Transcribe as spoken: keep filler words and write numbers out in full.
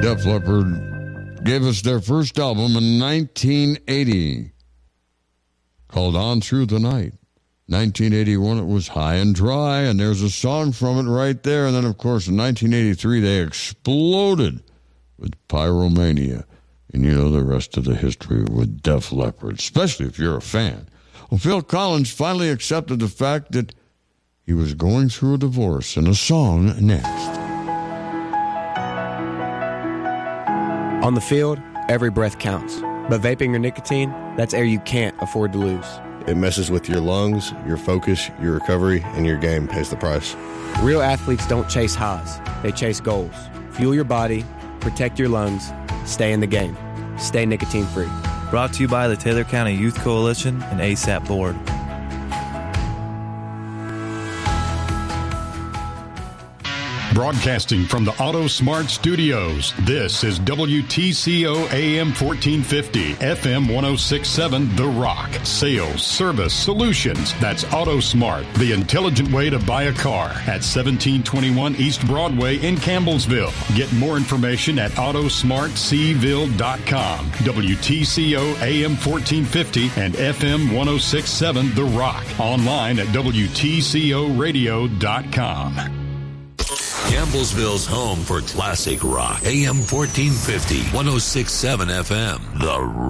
Def Leppard gave us their first album in nineteen eighty called On Through the Night. nineteen eighty-one, it was High and Dry, and there's a song from it right there. And then, of course, in nineteen eighty-three, they exploded with Pyromania. And you know the rest of the history with Def Leppard, especially if you're a fan. Well, Phil Collins finally accepted the fact that he was going through a divorce, and a song next. On the field, every breath counts. But vaping or nicotine, that's air you can't afford to lose. It messes with your lungs, your focus, your recovery, and your game pays the price. Real athletes don't chase highs. They chase goals. Fuel your body, protect your lungs, stay in the game. Stay nicotine-free. Brought to you by the Taylor County Youth Coalition and A S A P Board. Broadcasting from the Auto Smart Studios, this is W T C O A M fourteen fifty, F M ten sixty-seven, The Rock. Sales, service, solutions. That's Auto Smart, the intelligent way to buy a car at seventeen twenty-one East Broadway in Campbellsville. Get more information at auto smart c ville dot com. W T C O A M fourteen fifty and F M ten sixty-seven, The Rock. Online at W T C O radio dot com. Campbellsville's home for classic rock. A M fourteen fifty, ten sixty-seven F M, The